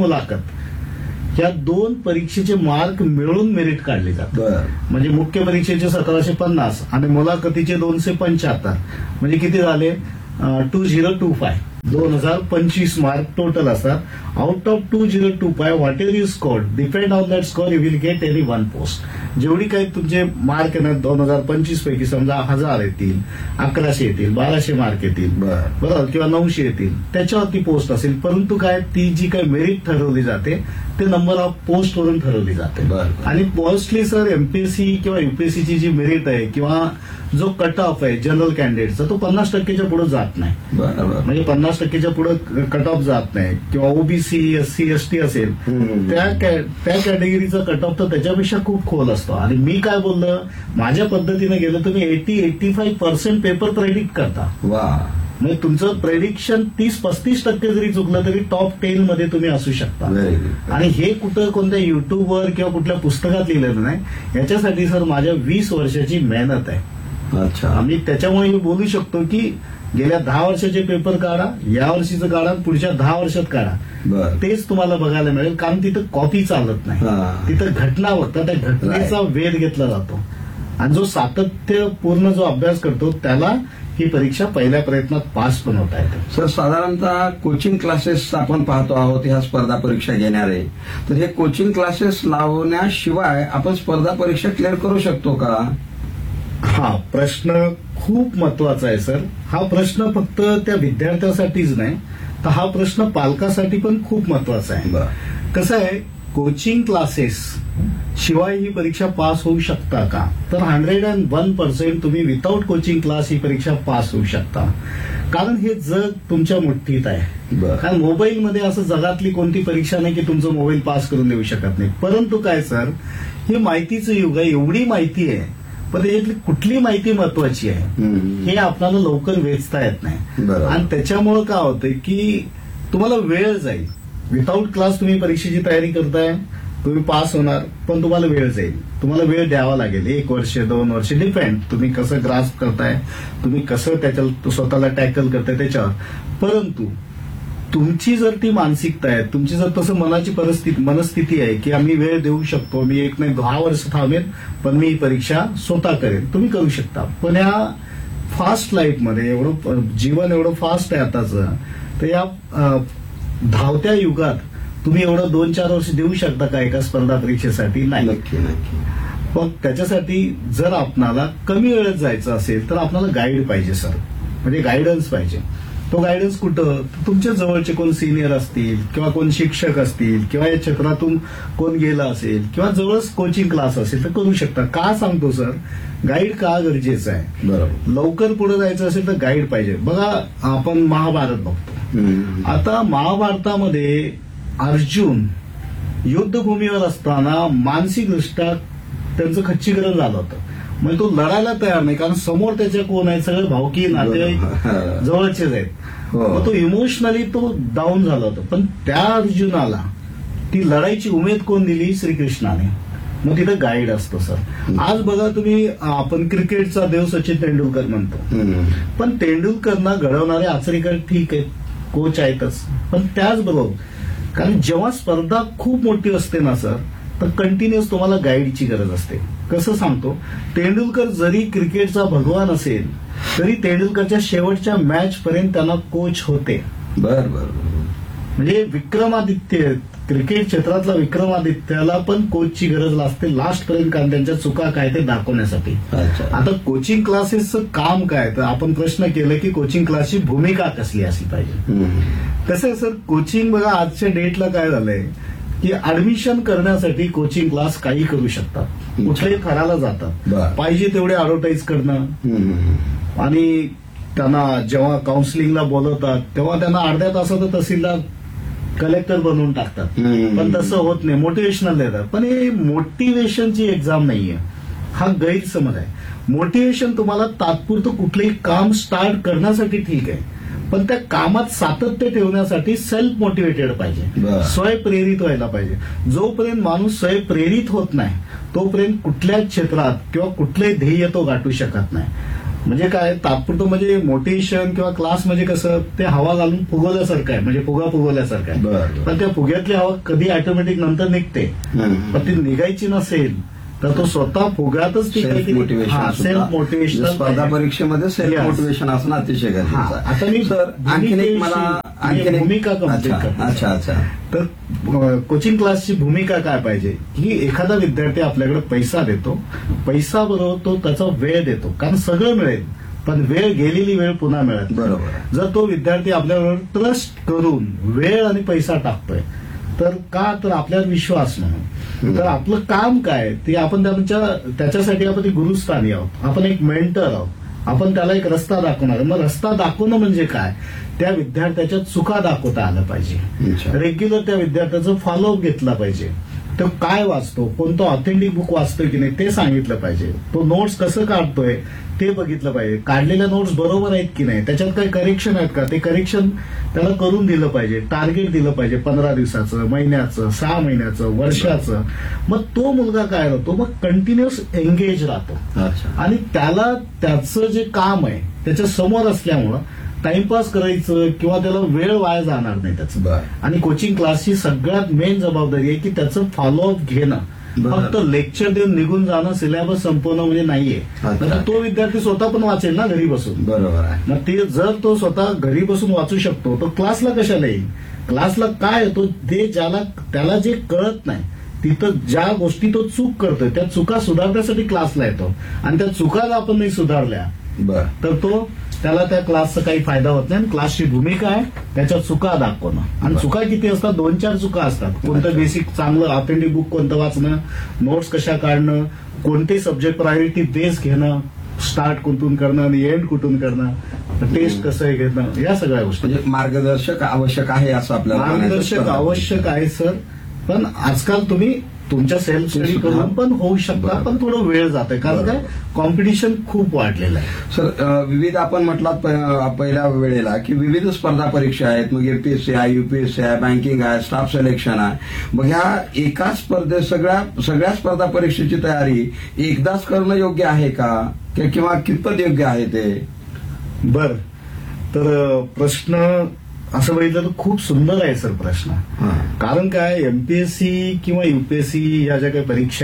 Speaker 2: मुलाखत या दोन परीक्षेचे मार्क मिळून मेरिट काढले जातात. म्हणजे मुख्य परीक्षेचे सतराशे पन्नास आणि मुलाखतीचे दोनशे पंच्याहत्तर, म्हणजे किती झाले टू झिरो टू फाय. दोन हजार पंचवीस मार्क टोटल असतात. Out of to zero to five what ever you score depend on that score you will get any one post. जेवढी काही तुमचे मार्क येणार दोन हजार पंचवीस पैकी समजा हजार येतील, अकराशे येतील, बाराशे मार्क येतील, बरोबर, किंवा नऊशे येतील, त्याच्यावरती पोस्ट असेल. परंतु काय ती जी काही मेरिट ठरवली जाते ते नंबर ऑफ पोस्ट वरून ठरवली जाते. आणि मोस्टली सर एमपीएससी किंवा युपीएससीची जी मेरिट आहे किंवा जो कट ऑफ आहे जनरल कॅन्डिडेटचा तो पन्नास टक्केच्या पुढे जात नाही. म्हणजे पन्नास टक्केच्या पुढे कट ऑफ जात नाही. किंवा ओबीसी, एससी, एसटी असेल त्या त्या कॅटेगरीचा कट ऑफ तर त्याच्यापेक्षा खूप खोल असतो. आणि मी काय बोललो, माझ्या पद्धतीने गेलं तुम्ही eighty eighty five percent paper predict करता. म्हणजे तुमचं प्रेडिक्शन तीस पस्तीस टक्के जरी चुकलं तरी टॉप टेन मध्ये तुम्ही असू शकता. आणि हे कुठं कोणत्या युट्यूबवर किंवा कुठल्या पुस्तकात लिहिलेलं नाही. याच्यासाठी सर माझ्या वीस वर्षाची मेहनत आहे.
Speaker 1: अच्छा.
Speaker 2: आम्ही त्याच्यामुळे मी बोलू शकतो की गेल्या दहा वर्षाचे पेपर काढा, या वर्षीचं काढा, पुढच्या दहा वर्षात काढा, तेच तुम्हाला बघायला मिळेल. कारण तिथं कॉपी चालत नाही, तिथं घटना होतात, त्या घटनेचा वेध घेतला जातो. आणि जो सातत्यपूर्ण जो अभ्यास करतो त्याला ही परीक्षा पहिल्या प्रयत्नात पास पण होता येते.
Speaker 1: सर, साधारणतः कोचिंग क्लासेस आपण पाहतो आहोत ह्या स्पर्धा परीक्षा घेणारे, तर हे कोचिंग क्लासेस लावण्याशिवाय आपण स्पर्धा परीक्षा क्लिअर करू शकतो का?
Speaker 2: हा प्रश्न खूप महत्वाचा आहे सर. हा प्रश्न फक्त त्या विद्यार्थ्यासाठीच नाही, तर हा प्रश्न पालकासाठी पण खूप महत्वाचा आहे. कसं आहे, कोचिंग क्लासेस शिवाय ही परीक्षा पास होऊ शकता का? तर हंड्रेड अँड वन पर्सेंट तुम्ही विदाऊट कोचिंग क्लास ही परीक्षा पास होऊ शकता. कारण हे जग तुमच्या मुठीत आहे. कारण मोबाईलमध्ये असं जगातली कोणती परीक्षा नाही की तुमचं मोबाईल पास करून देऊ शकत नाही. परंतु काय सर, हे माहितीचं युग आहे, एवढी माहिती आहे, पण त्याच्यातली कुठली माहिती महत्वाची आहे हे आपल्याला लवकर वेचता येत नाही. आणि त्याच्यामुळे काय होतं की तुम्हाला वेळ जाईल. विदाऊट क्लास तुम्ही परीक्षेची तयारी करताय, तुम्ही पास होणार, पण तुम्हाला वेळ जाईल. तुम्हाला वेळ द्यावा लागेल, एक वर्ष दोन वर्ष डिपेंड तुम्ही कसं ग्रास्प करताय, तुम्ही कसं त्याच्या स्वतःला टॅकल करताय त्याच्यावर. परंतु तुमची जर ती मानसिकता आहे, तुमची जर तसं मनाची परिस्थिती मनस्थिती आहे की आम्ही वेळ देऊ शकतो, मी एक नाही दहा वर्ष थांबेन पण मी ही परीक्षा स्वतः करेन, तुम्ही करू शकता. पण या फास्ट लाईफमध्ये एवढं जीवन एवढं फास्ट आहे आताचं, तर या धावत्या युगात तुम्ही एवढं दोन चार वर्ष देऊ शकता का एका स्पर्धा परीक्षेसाठी? नाही.
Speaker 1: नक्की नक्की.
Speaker 2: पण त्याच्यासाठी जर आपणाला कमी वेळेत जायचं असेल तर आपल्याला गाईड पाहिजे सर, म्हणजे गायडन्स पाहिजे. तो गायडन्स कुठं? तुमच्या जवळचे कोण सिनियर असतील किंवा कोण शिक्षक असतील किंवा या क्षेत्रातून कोण गेला असेल किंवा जवळच कोचिंग क्लास असेल तर करू शकता. का सांगतो सर, गाईड का गरजेचं आहे?
Speaker 1: बरोबर.
Speaker 2: लवकर पुढे जायचं असेल तर गाईड पाहिजे. बघा, आपण महाभारत बघतो. आता महाभारतामध्ये अर्जुन युद्धभूमीवर असताना मानसिकदृष्ट्या त्यांचं खच्चीकरण झालं होतं. म्हणजे तो लढायला तयार नाही, कारण समोर त्याच्या कोण आहे, सगळे भावकी नातेवाईक जवळचेच आहेत. मग तो इमोशनली तो डाऊन झाला होता. पण त्या अर्जुनाला ती लढाईची उमेद कोण दिली? श्रीकृष्णाने. मग तिथं गाईड असतो सर. आज बघा तुम्ही, आपण क्रिकेटचा देव सचिन तेंडुलकर म्हणतो, पण तेंडुलकरना घडवणारे आचरेकर ठीक आहेत, कोच आहेतच, पण त्याचबरोबर कारण जेव्हा स्पर्धा खूप मोठी असते ना सर, तर कंटिन्युअस तुम्हाला गाईडची गरज असते. कसं सांगतो, तेंडुलकर जरी क्रिकेटचा भगवान असेल तरी तेंडुलकरच्या शेवटच्या मॅच पर्यंत त्यांना कोच होते.
Speaker 1: बर बर.
Speaker 2: म्हणजे विक्रमादित्य, क्रिकेट क्षेत्रातला विक्रमादित्याला पण कोचची गरज लागते लास्ट पर्यंत, कारण त्यांच्या चुका काय ते दाखवण्यासाठी. आता कोचिंग क्लासेसचं काम काय? तर आपण प्रश्न केला की कोचिंग क्लासची भूमिका कसली असली पाहिजे. कसं आहे सर, कोचिंग बघा आजच्या डेटला काय झालंय की ऍडमिशन करण्यासाठी कोचिंग क्लास काही करू शकतात, कुठल्याही थराला जातात, पाहिजे तेवढे ऍडव्हर्टाईज करणं, आणि त्यांना जेव्हा काउन्सिलिंगला बोलवतात तेव्हा त्यांना अर्ध्या तासात तहसीलदार कलेक्टर बनवून टाकतात. पण तसं होत नाही, मोटिवेशनल देतात. पण हे मोटिवेशनची एक्झाम नाहीये, हा गैरसमज आहे. मोटिवेशन तुम्हाला तात्पुरतं कुठलंही काम स्टार्ट करण्यासाठी ठीक आहे, पण त्या कामात सातत्य ठेवण्यासाठी सेल्फ मोटिवेटेड पाहिजे, स्वयंप्रेरित व्हायला पाहिजे. जोपर्यंत माणूस स्वयंप्रेरित होत नाही तोपर्यंत कुठल्याच क्षेत्रात किंवा कुठलंही ध्येय तो गाठू शकत नाही. म्हणजे काय तात्पुरतं, म्हणजे मोटिवेशन किंवा क्लास म्हणजे कसं, ते हवा घालून फुगवल्यासारखं आहे, म्हणजे फुगा फुगवल्यासारखं आहे. पण त्या फुग्यातली हवा कधी ऑटोमॅटिक नंतर निघते, पण ती निघायची नसेल तर तो स्वतः फुग्यातच ती
Speaker 1: सेल्फ
Speaker 2: काहीतरी- हा,
Speaker 1: मोटिवेशन
Speaker 2: सेल्फ मोटिवेशन
Speaker 1: स्पर्धा परीक्षेमध्ये सेल्फ
Speaker 2: Yes.
Speaker 1: मोटिवेशन असणं अतिशय गरजेचं
Speaker 2: हा,
Speaker 1: आहे.
Speaker 2: आता मी
Speaker 1: तर आणखीन एक मला
Speaker 2: भूमिकेविषयी-
Speaker 1: आणखीन एक-
Speaker 2: भूमिका complete
Speaker 1: अच्छा
Speaker 2: करतो.
Speaker 1: अच्छा अच्छा
Speaker 2: तर कोचिंग क्लासची भूमिका काय पाहिजे की एखादा विद्यार्थी आपल्याकडे पैसा देतो, पैसा बरोबर तो त्याचा वेळ देतो, कारण सगळं मिळेल पण वेळ गेलेली वेळ पुन्हा मिळत नाही.
Speaker 1: बरोबर आहे.
Speaker 2: जर तो विद्यार्थी आपल्याबरोबर ट्रस्ट करून वेळ आणि पैसा टाकतोय तर का तर आपल्यावर विश्वास म्हणून तर आपलं काम काय ते आपण त्यांच्या त्याच्यासाठी आपण एक गुरुस्थानी आहोत, आपण एक मेंटर आहोत, आपण त्याला एक रस्ता दाखवणार. मग रस्ता दाखवणं म्हणजे काय, त्या विद्यार्थ्याच्या चुका दाखवता आलं पाहिजे,
Speaker 1: अच्छा.
Speaker 2: रेग्युलर त्या विद्यार्थ्याचं फॉलोअप घेतला पाहिजे, तो काय वाचतो, कोणतं ऑथेंटिक बुक वाचतोय की नाही ते सांगितलं पाहिजे, तो नोट्स कसं काढतोय ते बघितलं पाहिजे, काढलेल्या नोट्स बरोबर आहेत की नाही, त्याच्यात काही करेक्शन आहेत का ते करेक्शन त्याला करून दिलं पाहिजे, टार्गेट दिलं पाहिजे पंधरा दिवसाचं, महिन्याचं, सहा महिन्याचं, वर्षाचं. मग तो मुलगा काय राहतो, मग कंटिन्युअस एंगेज राहतो
Speaker 1: अच्छा.
Speaker 2: आणि त्याला त्याचं जे काम आहे त्याच्या समोर असल्यामुळं टाइमपास करायचं किंवा त्याला वेळ वाया जाणार नाही त्याचं.
Speaker 1: बरं.
Speaker 2: आणि कोचिंग क्लासची सगळ्यात मेन जबाबदारी आहे की त्याचं फॉलोअप घेणं,
Speaker 1: बरं.
Speaker 2: फक्त लेक्चर देऊन निघून जाणं, सिलेबस संपवणं म्हणजे नाहीये.
Speaker 1: अच्छा.
Speaker 2: तर तो विद्यार्थी स्वतः पण वाचेल ना घरी बसून.
Speaker 1: बरोबर आहे.
Speaker 2: मग ते जर तो स्वतः घरी बसून वाचू शकतो तर क्लासला कशाला येईल. क्लासला काय येतो ते ज्याला त्याला जे कळत नाही तिथं ज्या गोष्टी तो चूक करतोय त्या चुका सुधारण्यासाठी क्लासला येतो आणि त्या चुका जर आपण नाही सुधारल्या
Speaker 1: बर
Speaker 2: तर तो त्याला त्या क्लासचा काही फायदा होत नाही. क्लासची भूमिका आहे त्याच्या चुका दाखवणं आणि चुका किती असतात, दोन चार चुका असतात. कोणतं बेसिक चांगलं ऑथेंटिक बुक कोणतं वाचणं, नोट्स कशा काढणं, कोणते सब्जेक्ट प्रायोरिटी बेस घेणं, स्टार्ट कुठून करणं आणि एंड कुठून करणं, टेस्ट कसं घेणं, या सगळ्या गोष्टी.
Speaker 1: म्हणजे मार्गदर्शक आवश्यक आहे असं आपल्याला
Speaker 2: मार्गदर्शक
Speaker 1: म्हणायचं.
Speaker 2: आवश्यक आहे सर, पण आजकाल तुम्ही तुमच्या सेल्फ स्टडी करून पण होऊ शकता, पण थोडं वेळ जातोय कारण काय कॉम्पिटिशन खूप वाढलेलं आहे.
Speaker 1: सर अ, विविध आपण म्हटलात प- पहिल्या वेळेला की विविध स्पर्धा परीक्षा आहेत, मग एमपीएससी आहे, युपीएससी आहे, बँकिंग आहे, स्टाफ सिलेक्शन आहे. मग ह्या एका स्पर्धे सगळ्या सगळ्या स्पर्धा परीक्षेची तयारी एकदाच करणं योग्य आहे का कि- किंवा कितपत योग्य आहे ते.
Speaker 2: बर तर प्रश्न असं बघितलं तर खूप सुंदर आहे सर प्रश्न.
Speaker 1: हा.
Speaker 2: कारण काय एमपीएससी किंवा युपीएससी या ज्या काही परीक्षा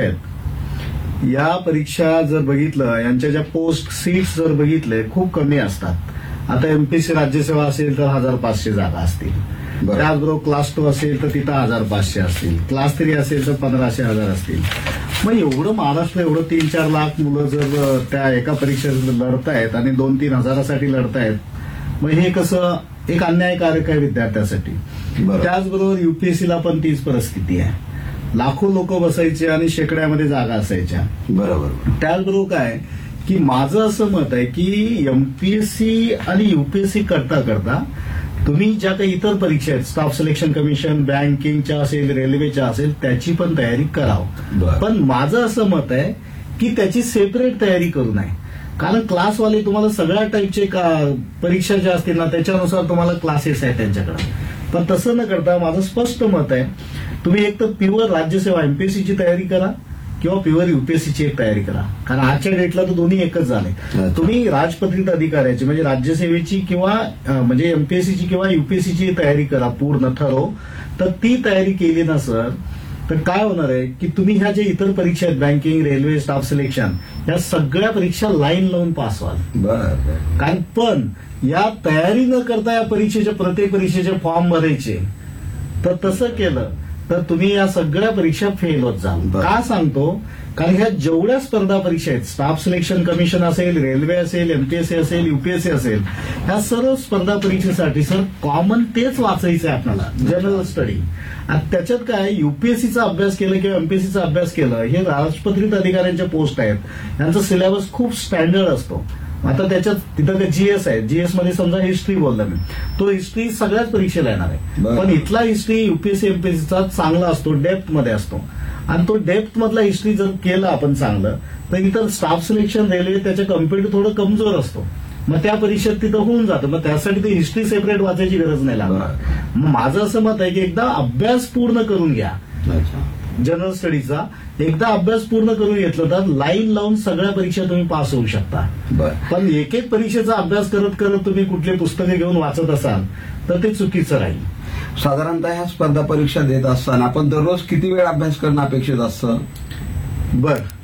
Speaker 2: आहेत या परीक्षा जर बघितलं यांच्या ज्या पोस्ट सीट्स जर बघितले खूप कमी असतात. आता एमपीएससी राज्यसेवा असेल तर हजार पाचशे जागा असतील,
Speaker 1: बरं.
Speaker 2: त्याचबरोबर क्लास टू असेल तर तिथं हजार पाचशे असतील, क्लास थ्री असेल तर पंधराशे हजार असतील. मग एवढं महाराष्ट्र एवढं तीन चार लाख मुलं जर त्या एका परीक्षेत लढतायत आणि दोन तीन हजारासाठी लढतायत, मग हे कसं एक अन्यायकारक आहे विद्यार्थ्यासाठी.
Speaker 1: बरं.
Speaker 2: त्याचबरोबर युपीएससीला पण तीच परिस्थिती आहे, लाखो लोक बसायचे आणि शेकड्यामध्ये जागा असायच्या.
Speaker 1: बरोबर.
Speaker 2: त्याचबरोबर काय की माझं असं मत आहे की एमपीएससी आणि युपीएससी करता करता तुम्ही ज्या काही इतर परीक्षा आहेत, स्टाफ सिलेक्शन कमिशन, बँकिंगच्या असेल, रेल्वेच्या असेल, त्याची पण तयारी
Speaker 1: बरं.
Speaker 2: करावं. पण माझं असं मत आहे की त्याची सेपरेट तयारी करू नये. कारण क्लासवाले तुम्हाला सगळ्या टाईपचे परीक्षा ज्या असतील ना त्याच्यानुसार तुम्हाला क्लासेस आहेत त्यांच्याकडे. पण तसं न करता माझं स्पष्ट मत आहे तुम्ही एक तर प्युअर राज्यसेवा एमपीएससीची तयारी करा किंवा प्युअर युपीएससीची एक तयारी करा. कारण आजच्या डेटला तर दोन्ही एकच झाले.
Speaker 1: अच्छा.
Speaker 2: तुम्ही राजपत्रित अधिकाऱ्याची म्हणजे राज्यसेवेची किंवा अं, म्हणजे एमपीएससीची किंवा युपीएससीची तयारी करा पूर्ण ठरव. तर ती तयारी केली ना सर तर काय होणार आहे की तुम्ही ह्या ज्या इतर परीक्षा आहेत बँकिंग, रेल्वे, स्टाफ सिलेक्शन या सगळ्या परीक्षा लाईन लावून पास व्हाल.
Speaker 1: बरं.
Speaker 2: कारण पण या तयारी न करता या परीक्षेच्या प्रत्येक परीक्षेचे फॉर्म भरायचे तर तसं केलं तर तुम्ही या सगळ्या परीक्षा फेल होत जाल.
Speaker 1: बरं.
Speaker 2: का सांगतो कारण ह्या जेवढ्या स्पर्धा परीक्षा आहेत, स्टाफ सिलेक्शन कमिशन असेल, रेल्वे असेल, एमपीएससी असेल, युपीएससी असेल, ह्या सर्व स्पर्धा परीक्षेसाठी सर कॉमन तेच वाचायचं आहे आपल्याला, जनरल स्टडी. आणि त्याच्यात काय युपीएससीचा अभ्यास केला किंवा एमपीएससीचा अभ्यास केलं, हे राजपत्रित अधिकाऱ्यांच्या पोस्ट आहेत यांचा सिलेबस खूप स्टँडर्ड असतो. आता त्याच्यात तिथं जीएस आहे, जीएस मध्ये समजा हिस्ट्री बोलला मी, तो हिस्ट्री सगळ्याच परीक्षेला येणार आहे.
Speaker 1: बरं.
Speaker 2: पण इथला हिस्ट्री युपीएससी एमपीएससीचा चांगला असतो, डेप्थ मध्ये असतो. आणि तो डेप्थ मधला हिस्ट्री जर केला आपण चांगलं तर इतर स्टाफ सिलेक्शन, रेल्वे त्याच्या कम्पेअर टू थोडं कमजोर असतो. मग त्या परीक्षेत तिथं होऊन जातं. मग त्यासाठी ती हिस्ट्री सेपरेट वाचायची गरज नाही लागणार. मग माझं असं मत आहे की एकदा अभ्यास पूर्ण करून घ्या
Speaker 1: अच्छा.
Speaker 2: जनरल स्टडीचा. एकदा अभ्यास पूर्ण करून घेतलं तर लाईन लावून सगळ्या परीक्षा तुम्ही पास होऊ शकता.
Speaker 1: बरं.
Speaker 2: पण एक एक परीक्षेचा अभ्यास करत करत तुम्ही कुठले पुस्तके घेऊन वाचत असाल तर ते चुकीचं राहील.
Speaker 1: साधारणतः ह्या स्पर्धा परीक्षा देत असताना आपण दररोज किती वेळ अभ्यास करणं अपेक्षित असतं.
Speaker 2: बर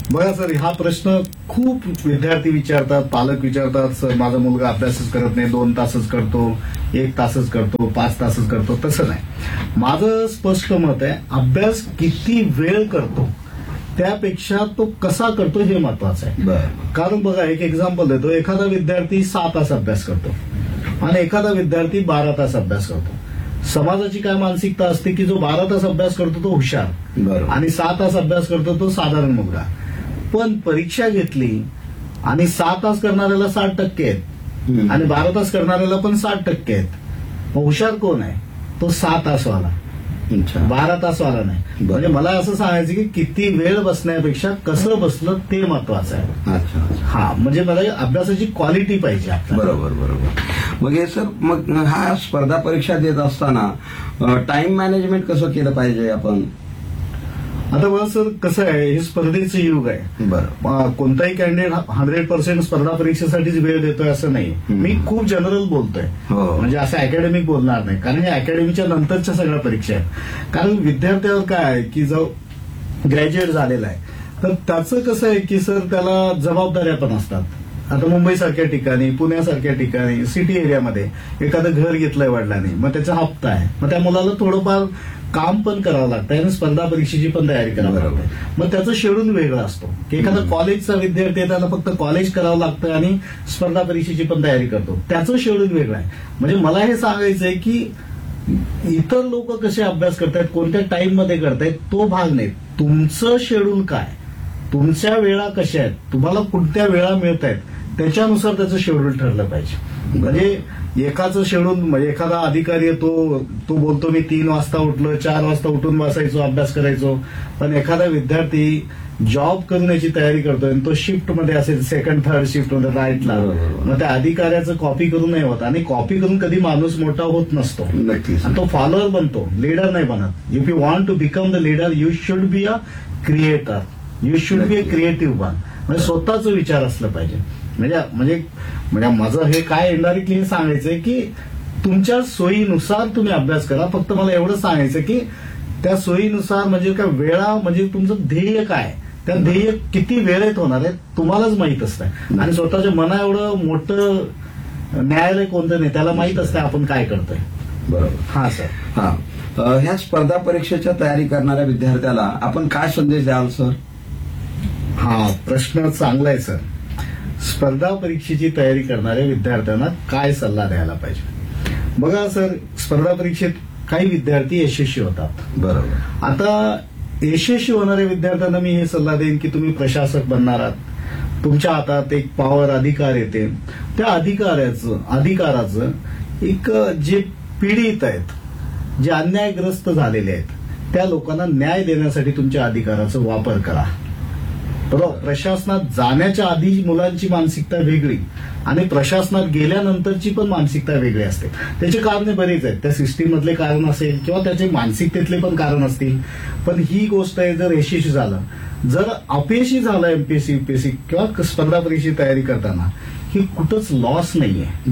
Speaker 2: बघा सर, हा प्रश्न खूप विद्यार्थी विचारतात, पालक विचारतात. सर, माझा मुलगा अभ्यासच करत नाही, दोन तासच करतो, एक तासच करतो, पाच तासच करतो. तसं नाही. माझं स्पष्ट मत आहे, अभ्यास किती वेळ करतो त्यापेक्षा तो कसा करतो हे महत्वाचं आहे.
Speaker 1: बरं.
Speaker 2: कारण बघा, एक एक्झाम्पल देतो. एखादा विद्यार्थी सहा तास अभ्यास करतो आणि एखादा विद्यार्थी बारा तास अभ्यास करतो. समाजाची काय मानसिकता असते की जो बारा तास अभ्यास करतो तो हुशार
Speaker 1: बरोबर.
Speaker 2: आणि सहा तास अभ्यास करतो तो साधारण मुलगा. पण परीक्षा घेतली आणि सहा तास करणाऱ्याला साठ टक्के आहेत
Speaker 1: हम्म.
Speaker 2: आणि बारा तास करणाऱ्याला पण साठ टक्के आहेत. मग हुशार कोण आहे? तो सहा तासवाला,
Speaker 1: अच्छा.
Speaker 2: बारा तासवाला नाही.
Speaker 1: बरं.
Speaker 2: म्हणजे मला असं सांगायचं की किती वेळ बसण्यापेक्षा कसं बसलं ते महत्वाचं आहे.
Speaker 1: अच्छा.
Speaker 2: हा, म्हणजे मला अभ्यासाची क्वालिटी पाहिजे आपल्याला.
Speaker 1: बरोबर बरोबर. मग हे सर, मग हा स्पर्धा परीक्षा देत असताना टाइम मॅनेजमेंट कसं केलं पाहिजे आपण?
Speaker 2: आता बघा सर, कसं आहे, हे स्पर्धेचं युग आहे.
Speaker 1: बरं.
Speaker 2: अं, कोणताही कॅन्डिडेट हंड्रेड पर्सेंट स्पर्धा परीक्षेसाठीच वेळ देतोय असं नाही.
Speaker 1: हम्म.
Speaker 2: मी खूप जनरल बोलतोय,
Speaker 1: हो.
Speaker 2: म्हणजे असं अकॅडमिक बोलणार नाही, कारण हे अकॅडमीच्या नंतरच्या सगळ्या परीक्षा आहेत. कारण विद्यार्थ्यावर काय आहे की जो ग्रॅज्युएट झालेला आहे तर त्याचं कसं आहे की सर, त्याला जबाबदाऱ्या पण असतात. आता मुंबईसारख्या ठिकाणी, पुण्यासारख्या ठिकाणी, सिटी एरियामध्ये एखादं घर घेतलंय वडिलांनी, मग त्याचा हप्ता आहे, मग त्या मुलाला थोडंफार काम पण करावं लागतं आणि स्पर्धा परीक्षेची पण तयारी करावी
Speaker 1: बरोबर.
Speaker 2: लागते. मग त्याचं शेड्यूल वेगळं असतो की एखादा
Speaker 1: हम्म.
Speaker 2: कॉलेजचा विद्यार्थी आहे, त्याला फक्त कॉलेज करावं लागतं आणि स्पर्धा परीक्षेची पण तयारी करतो, त्याचं शेड्यूल वेगळं आहे. म्हणजे मला हे सांगायचंय की इतर लोक कसे अभ्यास करतायत, कोणत्या टाइम मध्ये करतायत तो भाग नाही. तुमचं शेड्यूल काय, तुमच्या वेळा कशा आहेत, तुम्हाला कोणत्या वेळा मिळत आहेत त्याच्यानुसार त्याचं शेड्यूल ठरलं पाहिजे. म्हणजे एकाचं शेड्यूल, म्हणजे एखादा अधिकारी आहे, तो तो बोलतो मी तीन वाजता उठलो, चार वाजता उठून बसायचो, अभ्यास करायचो. पण एखादा विद्यार्थी जॉब करण्याची तयारी करतोय आणि तो शिफ्टमध्ये असेल, सेकंड थर्ड शिफ्टमध्ये राईटला,
Speaker 1: बरोबर.
Speaker 2: मग त्या अधिकाऱ्याचं कॉपी करून नाही होत. आणि कॉपी करून कधी माणूस मोठा होत नसतो,
Speaker 1: नक्कीच.
Speaker 2: आणि तो फॉलोअर बनतो, लीडर नाही बनत. If you want to become the leader you should be a creator, you should be a creative one. म्हणजे स्वतःचा विचार असला पाहिजे. म्हणजे म्हणजे म्हणजे माझं हे काय इनडायरेक्टली हे सांगायचंय की तुमच्या सोयीनुसार तुम्ही अभ्यास करा. फक्त मला एवढं सांगायचं की त्या सोयीनुसार म्हणजे काय वेळा, म्हणजे तुमचं ध्येय काय, त्या ध्येय किती वेळेत होणार आहे तुम्हालाच माहित असतं. आणि स्वतःच्या मना एवढं मोठं न्यायालय कोणतं नाही, त्याला माहित असतं आपण काय करतोय.
Speaker 1: बरोबर.
Speaker 2: हा सर.
Speaker 1: हा. अ, ह्या स्पर्धा परीक्षेच्या तयारी करणाऱ्या विद्यार्थ्याला आपण काय संदेश द्याल सर?
Speaker 2: हा प्रश्न चांगला आहे सर. स्पर्धा परीक्षेची तयारी करणाऱ्या विद्यार्थ्यांना काय सल्ला द्यायला पाहिजे? बघा सर, स्पर्धा परीक्षेत काही विद्यार्थी यशस्वी होतात.
Speaker 1: बरोबर.
Speaker 2: आता यशस्वी होणाऱ्या विद्यार्थ्यांना मी हे सल्ला देईन की तुम्ही प्रशासक बनणार आहात, तुमच्या हातात एक पॉवर, अधिकार येते. त्या अधिकाऱ्याचं अधिकाराचं एक जे पीडित आहेत, जे अन्यायग्रस्त झालेले आहेत त्या लोकांना न्याय देण्यासाठी तुमच्या अधिकाराचा वापर करा. बरोबर. प्रशासनात जाण्याच्या आधी मुलांची मानसिकता वेगळी आणि प्रशासनात गेल्यानंतरची पण मानसिकता वेगळी असते. त्याची कारणे बरीच आहेत. त्या सिस्टीम मधले कारण असेल किंवा त्याचे मानसिकतेतले पण कारण असतील. पण ही गोष्ट आहे, जर यशस्वी झालं, जर अपयशी झालं एमपीएससी, युपीएससी किंवा स्पर्धा परीक्षेची तयारी करताना, ही कुठंच लॉस नाहीये.